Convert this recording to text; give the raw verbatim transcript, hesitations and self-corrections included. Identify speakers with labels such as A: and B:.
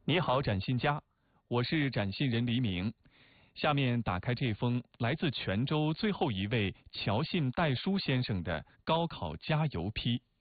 A: 你好，展信佳，我是展信人黎明。下面打开这封来自泉州最后一位乔信代书先生的高考加油批。